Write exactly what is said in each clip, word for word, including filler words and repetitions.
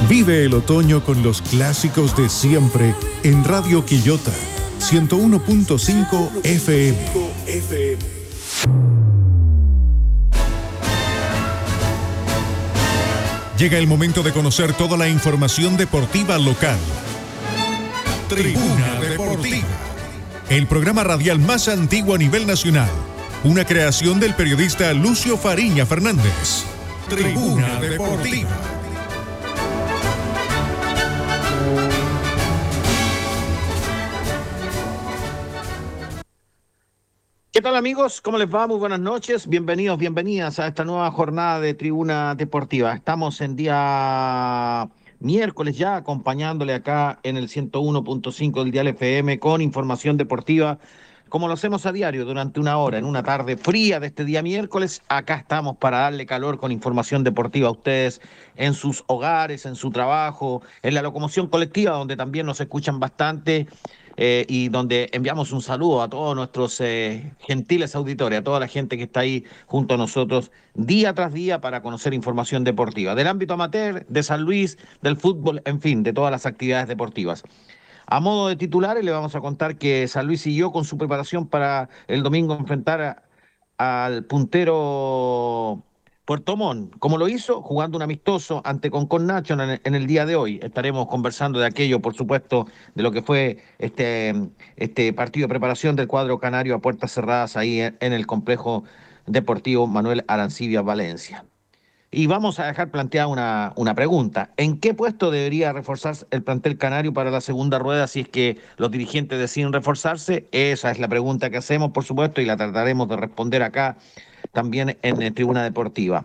Vive el otoño con los clásicos de siempre en Radio Quillota ciento uno punto cinco F M. Llega el momento de conocer toda la información deportiva local. Tribuna Deportiva, el programa radial más antiguo a nivel nacional. Una creación del periodista Lucio Fariña Fernández. Tribuna Deportiva. ¿Qué tal, amigos? ¿Cómo les va? Muy buenas noches. Bienvenidos, bienvenidas a esta nueva jornada de Tribuna Deportiva. Estamos en día miércoles ya, acompañándole acá en el ciento uno punto cinco del dial F M con información deportiva, como lo hacemos a diario durante una hora, en una tarde fría de este día miércoles. Acá estamos para darle calor con información deportiva a ustedes en sus hogares, en su trabajo, en la locomoción colectiva, donde también nos escuchan bastante. Eh, y donde enviamos un saludo a todos nuestros eh, gentiles auditores, a toda la gente que está ahí junto a nosotros día tras día para conocer información deportiva, del ámbito amateur, de San Luis, del fútbol, en fin, de todas las actividades deportivas. A modo de titulares le vamos a contar que San Luis siguió con su preparación para el domingo enfrentar a, al puntero Puerto Montt, como lo hizo jugando un amistoso ante Concón Nacho en, en el día de hoy. Estaremos conversando de aquello, por supuesto, de lo que fue este, este partido de preparación del cuadro canario a puertas cerradas ahí en, en el complejo deportivo Manuel Arancibia Valencia. Y vamos a dejar planteada una, una pregunta. ¿En qué puesto debería reforzarse el plantel canario para la segunda rueda si es que los dirigentes deciden reforzarse? Esa es la pregunta que hacemos, por supuesto, y la trataremos de responder acá también en, en Tribuna Deportiva.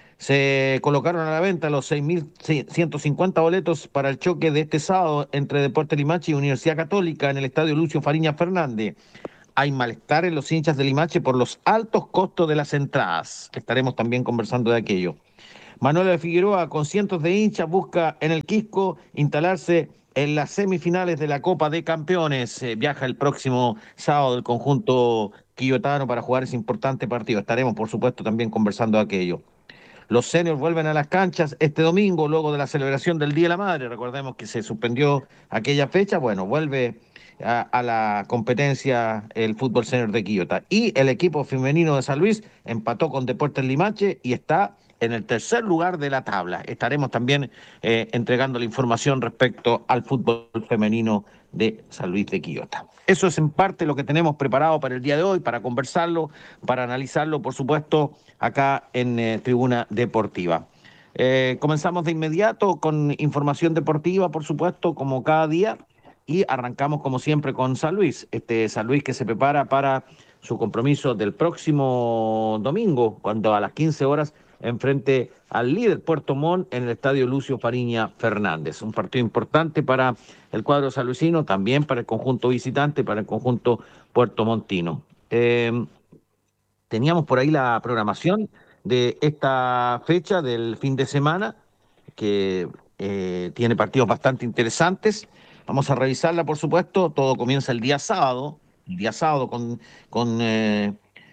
Se colocaron a la venta los seis mil ciento cincuenta boletos para el choque de este sábado entre Deportes Limache y Universidad Católica en el estadio Lucio Fariña Fernández. Hay malestar en los hinchas de Limache por los altos costos de las entradas. Estaremos también conversando de aquello. Manuel de Figueroa, con cientos de hinchas, busca en el Quisco instalarse en las semifinales de la Copa de Campeones. Eh, viaja el próximo sábado el conjunto quillotano para jugar ese importante partido. Estaremos, por supuesto, también conversando de aquello. Los seniors vuelven a las canchas este domingo, luego de la celebración del Día de la Madre. Recordemos que se suspendió aquella fecha. Bueno, vuelve a, a la competencia el fútbol senior de Quillota. Y el equipo femenino de San Luis empató con Deportes Limache y está en el tercer lugar de la tabla. Estaremos también eh, entregando la información respecto al fútbol femenino de San Luis de Quillota. Eso es en parte lo que tenemos preparado para el día de hoy, para conversarlo, para analizarlo, por supuesto, acá en eh, Tribuna Deportiva. Eh, comenzamos de inmediato con información deportiva, por supuesto, como cada día, y arrancamos como siempre con San Luis. Este San Luis que se prepara para su compromiso del próximo domingo, cuando a las quince horas enfrente al líder Puerto Montt en el estadio Lucio Fariña Fernández. Un partido importante para el cuadro sanluisino, también para el conjunto visitante, para el conjunto puertomontino. Eh, teníamos por ahí la programación de esta fecha del fin de semana, que eh, tiene partidos bastante interesantes. Vamos a revisarla, por supuesto. Todo comienza el día sábado, el día sábado con... con eh,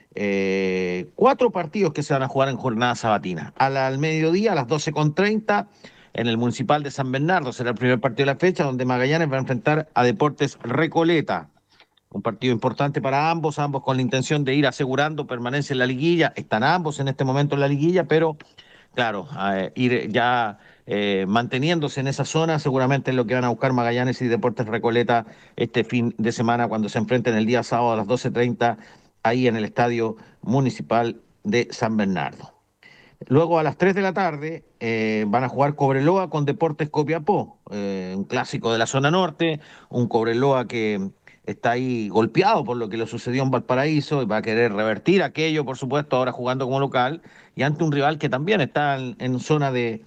Eh, cuatro partidos que se van a jugar en jornada sabatina. Al, al mediodía, a las doce con treinta, en el Municipal de San Bernardo, será el primer partido de la fecha, donde Magallanes va a enfrentar a Deportes Recoleta. Un partido importante para ambos, ambos con la intención de ir asegurando permanencia en la liguilla. Están ambos en este momento en la liguilla, pero claro, eh, ir ya eh, manteniéndose en esa zona, seguramente es lo que van a buscar Magallanes y Deportes Recoleta este fin de semana, cuando se enfrenten el día sábado a las doce treinta, ahí en el Estadio Municipal de San Bernardo. Luego a las tres de la tarde eh, van a jugar Cobreloa con Deportes Copiapó, eh, un clásico de la zona norte, un Cobreloa que está ahí golpeado por lo que le sucedió en Valparaíso y va a querer revertir aquello, por supuesto, ahora jugando como local y ante un rival que también está en, en zona de,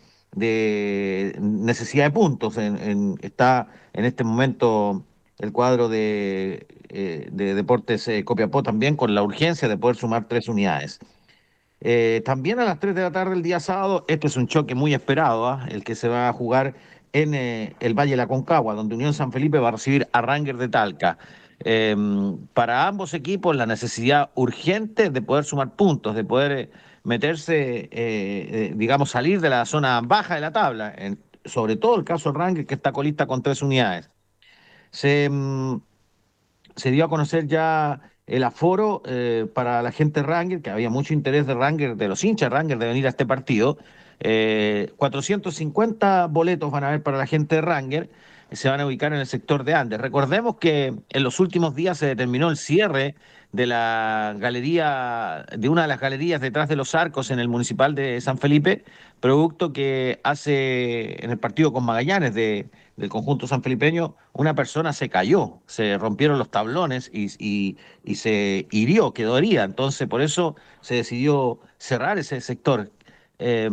de necesidad de puntos. En, en, está en este momento el cuadro de, eh, de Deportes eh, Copiapó también con la urgencia de poder sumar tres unidades. Eh, también a las tres de la tarde el día sábado, este es un choque muy esperado, ¿eh? El que se va a jugar en eh, el Valle de la Concagua, donde Unión San Felipe va a recibir a Rangers de Talca. Eh, para ambos equipos la necesidad urgente de poder sumar puntos, de poder eh, meterse, eh, eh, digamos, salir de la zona baja de la tabla. En, sobre todo el caso Rangel, que está colista con tres unidades. Se, mm, se dio a conocer ya el aforo eh, para la gente Ranger, que había mucho interés de Ranger, de los hinchas Ranger, de venir a este partido. Eh, cuatrocientos cincuenta boletos van a haber para la gente de Ranger, se van a ubicar en el sector de Andes. Recordemos que en los últimos días se determinó el cierre de la galería, de una de las galerías detrás de los arcos en el municipal de San Felipe, producto que hace en el partido con Magallanes de, del conjunto sanfelipeño, una persona se cayó, se rompieron los tablones y, y, y se hirió, quedó herida. Entonces, por eso se decidió cerrar ese sector. Eh,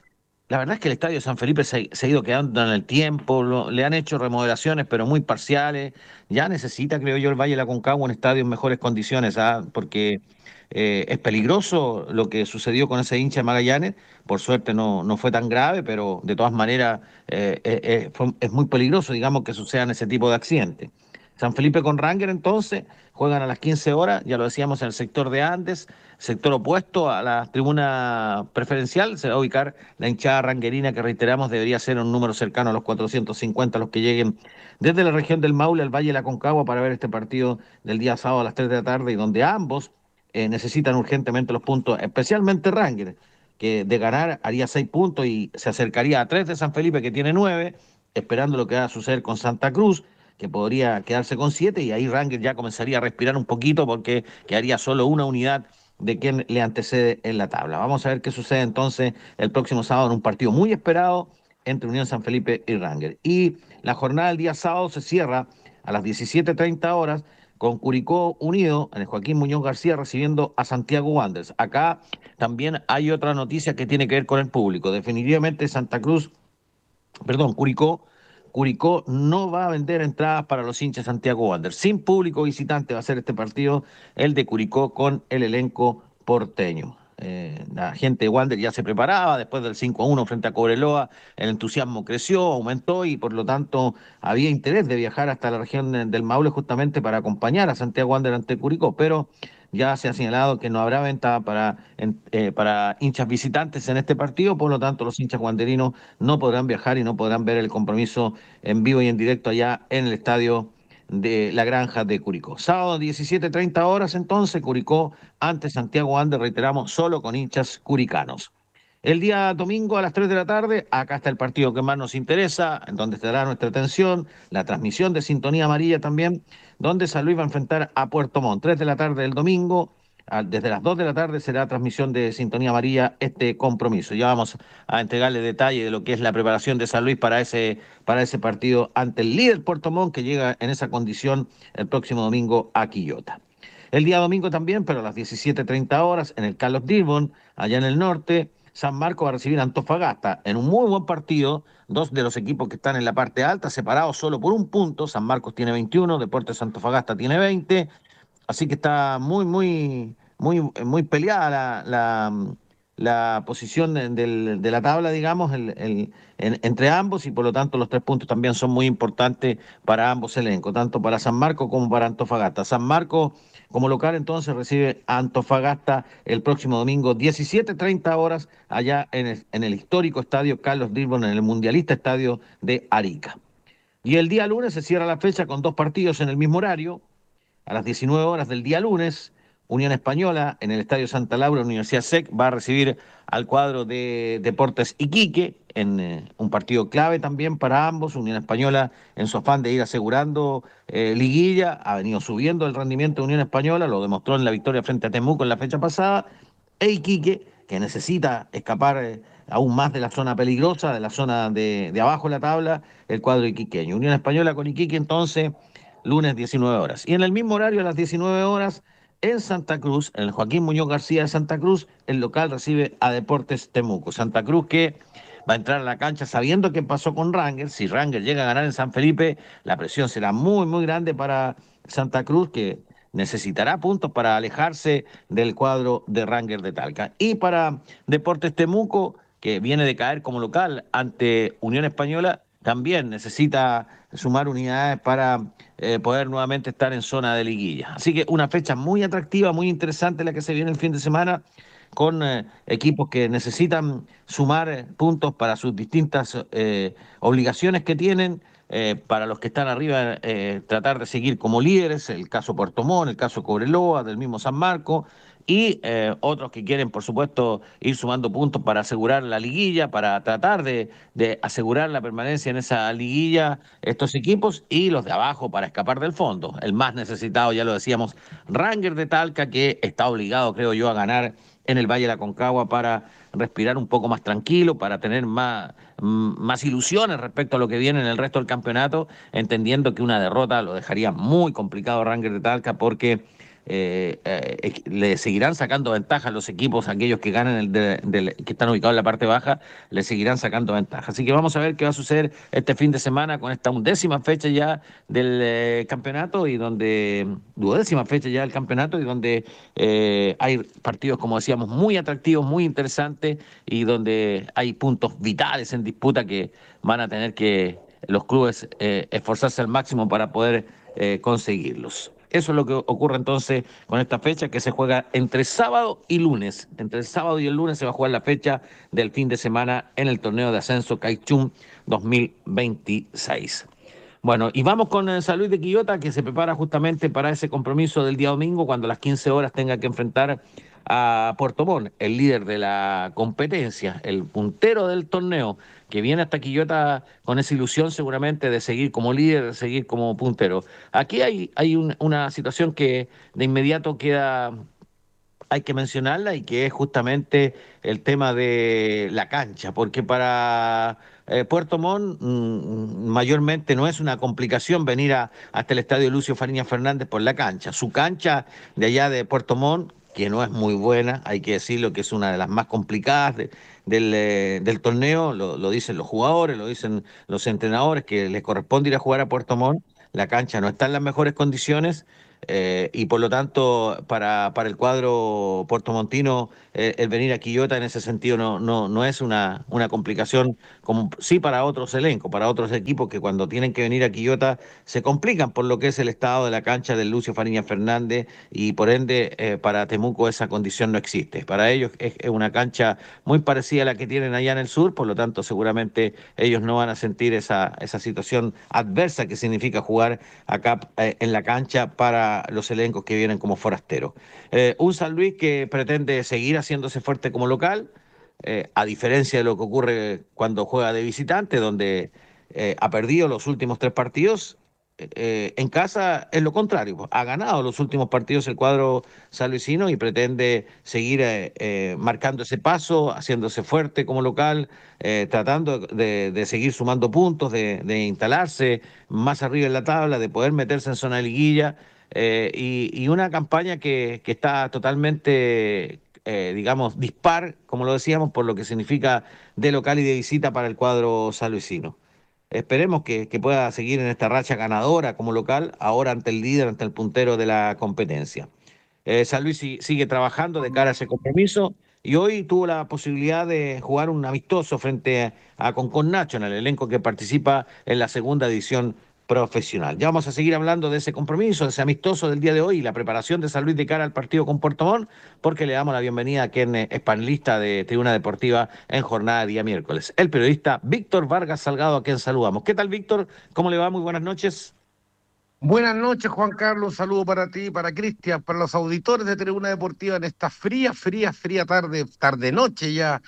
la verdad es que el estadio de San Felipe se, se ha ido quedando en el tiempo, lo- le han hecho remodelaciones, pero muy parciales. Ya necesita, creo yo, el Valle de la Concagua un estadio en mejores condiciones, ¿ah? Porque eh, es peligroso lo que sucedió con ese hincha de Magallanes. Por suerte no, no fue tan grave, pero de todas maneras eh, eh, eh, fue- es muy peligroso, digamos, que sucedan ese tipo de accidentes. San Felipe con Ranger entonces juegan a las quince horas, ya lo decíamos, en el sector de Andes, sector opuesto a la tribuna preferencial, se va a ubicar la hinchada ranguerina, que reiteramos debería ser un número cercano a los cuatrocientos cincuenta los que lleguen desde la región del Maule al Valle de la Concagua para ver este partido del día sábado a las tres de la tarde, y donde ambos eh, necesitan urgentemente los puntos, especialmente Ranger, que de ganar haría seis puntos y se acercaría a tres de San Felipe, que tiene nueve, esperando lo que va a suceder con Santa Cruz, que podría quedarse con siete, y ahí Ranger ya comenzaría a respirar un poquito porque quedaría solo una unidad de quien le antecede en la tabla. Vamos a ver qué sucede entonces el próximo sábado en un partido muy esperado entre Unión San Felipe y Ranger. Y la jornada del día sábado se cierra a las diecisiete treinta horas con Curicó Unido en el Joaquín Muñoz García recibiendo a Santiago Wanderers. Acá también hay otra noticia que tiene que ver con el público. Definitivamente Santa Cruz, perdón, Curicó, Curicó no va a vender entradas para los hinchas Santiago Wanderers. Sin público visitante va a ser este partido, el de Curicó con el elenco porteño. Eh, la gente de Wander ya se preparaba después del cinco a uno frente a Cobreloa, el entusiasmo creció, aumentó y por lo tanto había interés de viajar hasta la región del Maule justamente para acompañar a Santiago Wander ante Curicó, pero ya se ha señalado que no habrá venta para, en, eh, para hinchas visitantes en este partido, por lo tanto los hinchas wanderinos no podrán viajar y no podrán ver el compromiso en vivo y en directo allá en el estadio de la Granja de Curicó. Sábado diecisiete treinta horas entonces, Curicó ante Santiago Wander, reiteramos, solo con hinchas curicanos. El día domingo a las tres de la tarde, acá está el partido que más nos interesa, en donde estará nuestra atención, la transmisión de Sintonía Amarilla también, donde San Luis va a enfrentar a Puerto Montt. tres de la tarde del domingo, desde las dos de la tarde será transmisión de Sintonía Amarilla este compromiso. Ya vamos a entregarle detalle de lo que es la preparación de San Luis para ese, para ese partido ante el líder Puerto Montt, que llega en esa condición el próximo domingo a Quillota. El día domingo también, pero a las diecisiete treinta horas, en el Carlos Dibon, allá en el norte, San Marcos va a recibir a Antofagasta en un muy buen partido. Dos de los equipos que están en la parte alta, separados solo por un punto. San Marcos tiene veintiuno, Deportes Antofagasta tiene veinte. Así que está muy, muy, muy, muy peleada la, la, la posición del, de la tabla, digamos, el, el, en, entre ambos, y por lo tanto los tres puntos también son muy importantes para ambos elencos, tanto para San Marcos como para Antofagasta. San Marcos, como local, entonces recibe a Antofagasta el próximo domingo, diecisiete treinta horas, allá en el, en el histórico estadio Carlos Dibon, en el mundialista estadio de Arica. Y el día lunes se cierra la fecha con dos partidos en el mismo horario. A las diecinueve horas del día lunes, Unión Española en el Estadio Santa Laura, Universidad S E C, va a recibir al cuadro de Deportes Iquique en eh, un partido clave también para ambos. Unión Española, en su afán de ir asegurando eh, liguilla, ha venido subiendo el rendimiento de Unión Española, lo demostró en la victoria frente a Temuco en la fecha pasada, e Iquique, que necesita escapar eh, aún más de la zona peligrosa, de la zona de, de abajo de la tabla, el cuadro iquiqueño. Unión Española con Iquique entonces lunes diecinueve horas. Y en el mismo horario, a las diecinueve horas, en Santa Cruz, en el Joaquín Muñoz García de Santa Cruz, el local recibe a Deportes Temuco. Santa Cruz que va a entrar a la cancha sabiendo qué pasó con Ranger. Si Ranger llega a ganar en San Felipe, la presión será muy, muy grande para Santa Cruz, que necesitará puntos para alejarse del cuadro de Ranger de Talca. Y para Deportes Temuco, que viene de caer como local ante Unión Española, también necesita sumar unidades para eh, poder nuevamente estar en zona de liguilla. Así que una fecha muy atractiva, muy interesante la que se viene el fin de semana, con eh, equipos que necesitan sumar eh, puntos para sus distintas eh, obligaciones que tienen. Eh, para los que están arriba, eh, tratar de seguir como líderes, el caso Puerto Montt, el caso Cobreloa, del mismo San Marco, y eh, otros que quieren, por supuesto, ir sumando puntos para asegurar la liguilla, para tratar de, de asegurar la permanencia en esa liguilla, estos equipos, y los de abajo para escapar del fondo. El más necesitado, ya lo decíamos, Rangers de Talca, que está obligado, creo yo, a ganar en el Valle de la Concagua para respirar un poco más tranquilo, para tener más, más ilusiones respecto a lo que viene en el resto del campeonato, entendiendo que una derrota lo dejaría muy complicado a Rangers de Talca porque eh, eh, le seguirán sacando ventaja a los equipos, aquellos que ganan, el de, de, que están ubicados en la parte baja, le seguirán sacando ventaja. Así que vamos a ver qué va a suceder este fin de semana con esta undécima fecha ya del eh, campeonato y donde, duodécima fecha ya del campeonato y donde eh, hay partidos, como decíamos, muy atractivos, muy interesantes y donde hay puntos vitales en disputa que van a tener que los clubes eh, esforzarse al máximo para poder eh, conseguirlos. Eso es lo que ocurre entonces con esta fecha que se juega entre sábado y lunes. Entre el sábado y el lunes se va a jugar la fecha del fin de semana en el torneo de ascenso Caichún dos mil veintiséis. Bueno, y vamos con San Luis de Quillota, que se prepara justamente para ese compromiso del día domingo, cuando a las quince horas tenga que enfrentar a Puerto Montt, el líder de la competencia, el puntero del torneo, que viene hasta Quillota con esa ilusión seguramente de seguir como líder, de seguir como puntero. Aquí hay, hay un, una situación que de inmediato queda, hay que mencionarla y que es justamente el tema de la cancha, porque para eh, Puerto Montt mmm, mayormente no es una complicación venir a, hasta el estadio Lucio Fariña Fernández por la cancha. Su cancha de allá de Puerto Montt, que no es muy buena, hay que decirlo que es una de las más complicadas de, del, eh, del torneo, lo, lo dicen los jugadores, lo dicen los entrenadores, que les corresponde ir a jugar a Puerto Montt. La cancha no está en las mejores condiciones. Eh, y por lo tanto, para, para el cuadro puertomontino, eh, el venir a Quillota en ese sentido no, no, no es una, una complicación, como sí para otros elencos, para otros equipos que cuando tienen que venir a Quillota se complican por lo que es el estado de la cancha del Lucio Fariña Fernández y por ende eh, para Temuco esa condición no existe. Para ellos es, es una cancha muy parecida a la que tienen allá en el sur, por lo tanto seguramente ellos no van a sentir esa, esa situación adversa que significa jugar acá eh, en la cancha para los elencos que vienen como forasteros. Eh, un San Luis que pretende seguir haciéndose fuerte como local, eh, a diferencia de lo que ocurre cuando juega de visitante, donde eh, ha perdido los últimos tres partidos. Eh, en casa es lo contrario, pues, ha ganado los últimos partidos el cuadro sanluisino y pretende seguir eh, eh, marcando ese paso, haciéndose fuerte como local, eh, tratando de, de seguir sumando puntos, de, de instalarse más arriba en la tabla, de poder meterse en zona de liguilla. Eh, y, y, una campaña que, que está totalmente, eh, digamos, dispar, como lo decíamos, por lo que significa de local y de visita para el cuadro sanluisino. Esperemos que, que pueda seguir en esta racha ganadora como local, ahora ante el líder, ante el puntero de la competencia. Eh, San Luis si, sigue trabajando de cara a ese compromiso y hoy tuvo la posibilidad de jugar un amistoso frente a Concon National, el elenco que participa en la segunda edición profesional. Ya vamos a seguir hablando de ese compromiso, de ese amistoso del día de hoy y la preparación de San Luis de cara al partido con Puerto Montt, porque le damos la bienvenida a quien es panelista de Tribuna Deportiva en jornada de día miércoles, el periodista Víctor Vargas Salgado, a quien saludamos. ¿Qué tal, Víctor? ¿Cómo le va? Muy buenas noches. Buenas noches, Juan Carlos. Un saludo para ti, para Cristian, para los auditores de Tribuna Deportiva en esta fría, fría, fría tarde, tarde-noche ya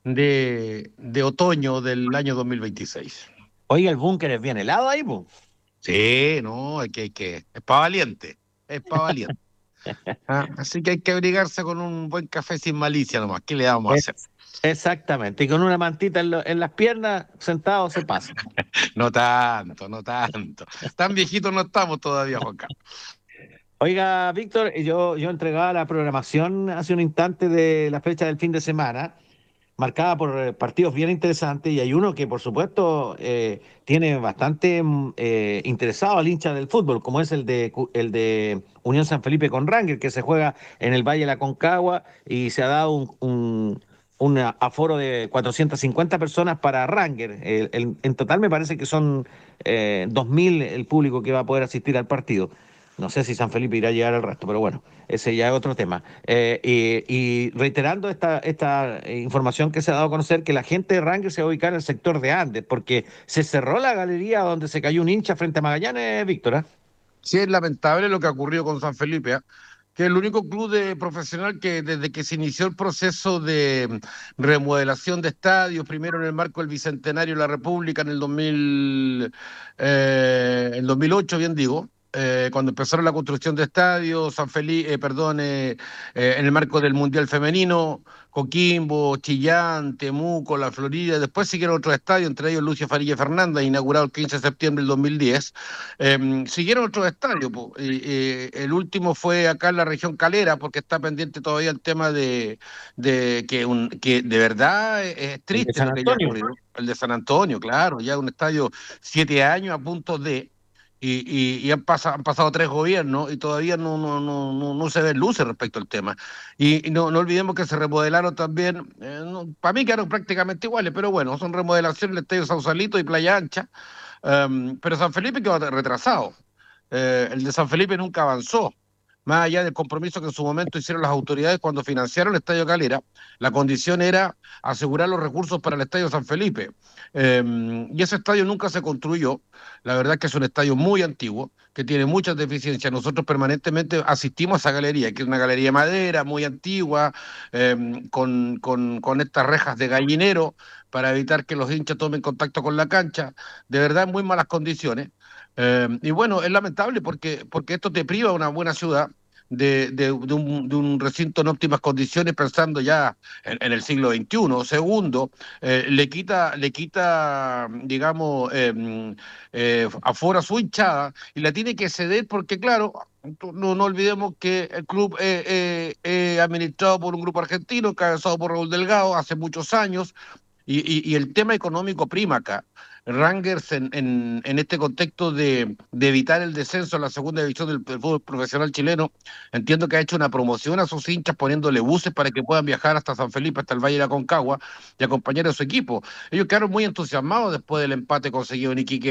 de, de otoño del año dos mil veintiséis. Oiga, el búnker es bien helado ahí, pues. Sí, no, hay que, hay que, es para valiente, es para valiente. ¿Ah? Así que hay que abrigarse con un buen café sin malicia nomás. ¿Qué le vamos a hacer? Exactamente, y con una mantita en, lo, en las piernas, sentado se pasa. No tanto, no tanto. Tan viejitos no estamos todavía, Juan Carlos. Oiga, Víctor, yo, yo entregaba la programación hace un instante de la fecha del fin de semana, marcada por partidos bien interesantes, y hay uno que, por supuesto, eh, tiene bastante eh, interesado al hincha del fútbol, como es el de, el de Unión San Felipe con Rangers, que se juega en el Valle de la Concagua, y se ha dado un... un un aforo de cuatrocientas cincuenta personas para Rangers. El, el, en total me parece que son eh, dos mil el público que va a poder asistir al partido. No sé si San Felipe irá a llegar al resto, pero bueno, ese ya es otro tema. Eh, y, y reiterando esta, esta información que se ha dado a conocer, que la gente de Rangers se va a ubicar en el sector de Andes, porque se cerró la galería donde se cayó un hincha frente a Magallanes, Víctor. ¿eh? Sí, es lamentable lo que ha ocurrido con San Felipe, ¿eh? Que es el único club de profesional que desde que se inició el proceso de remodelación de estadios, primero en el marco del Bicentenario de la República en el dos mil, eh, el dos mil ocho, bien digo, eh, cuando empezaron la construcción de estadios, San Felipe, eh, perdón, eh, eh, en el marco del Mundial Femenino, Coquimbo, Chillán, Temuco, La Florida, después siguieron otros estadios, entre ellos Lucio Farilla Fernández, inaugurado el quince de septiembre del dos mil diez. Eh, siguieron otros estadios, po, y, y el último fue acá en la región Calera, porque está pendiente todavía el tema de, de que, un, que de verdad es, es El de triste San lo que ya Antonio. ocurrió. El de San Antonio, claro, ya un estadio siete años a punto de... Y, y, y han, pasado, han pasado tres gobiernos y todavía no, no, no, no, no se ven luces respecto al tema. Y, y no, no olvidemos que se remodelaron también, eh, no, para mí quedaron prácticamente iguales, pero bueno, son remodelaciones del Estadio Sausalito y Playa Ancha. Um, pero San Felipe quedó retrasado. Eh, el de San Felipe nunca avanzó. Más allá del compromiso que en su momento hicieron las autoridades cuando financiaron el Estadio Calera, la condición era asegurar los recursos para el Estadio San Felipe. Eh, y ese estadio nunca se construyó. La verdad es que es un estadio muy antiguo, que tiene muchas deficiencias. Nosotros permanentemente asistimos a esa galería, que es una galería de madera muy antigua, eh, con, con, con estas rejas de gallinero para evitar que los hinchas tomen contacto con la cancha. De verdad, en muy malas condiciones. Eh, y bueno, es lamentable porque, porque esto te priva de una buena ciudad, de, de, de, un, de un recinto en óptimas condiciones, pensando ya en, en el siglo veintiuno. Segundo, eh, le quita, le quita, digamos, eh, eh, afuera su hinchada y la tiene que ceder porque, claro, no, no olvidemos que el club es eh, eh, eh, administrado por un grupo argentino, encabezado por Raúl Delgado, hace muchos años. Y, y, y el tema económico prima acá. Rangers en, en, en este contexto de, de evitar el descenso en la segunda división del, del fútbol profesional chileno, entiendo que ha hecho una promoción a sus hinchas poniéndole buses para que puedan viajar hasta San Felipe, hasta el Valle de la Concagua y acompañar a su equipo. Ellos quedaron muy entusiasmados después del empate conseguido en Iquique